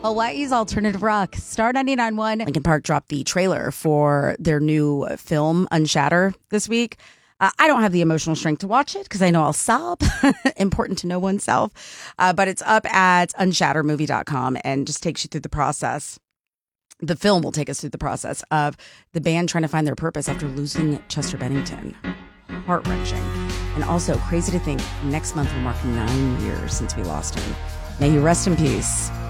Hawaii's alternative rock. Star 99.1. Linkin Park dropped the trailer for their new film, Unshatter, this week. I don't have the emotional strength to watch it because I know I'll sob. Important to know oneself. But it's up at unshattermovie.com and just takes you through the process. The film will take us through the process of the band trying to find their purpose after losing Chester Bennington. Heart-wrenching. And also crazy to think next month will mark 9 years since we lost him. May you rest in peace.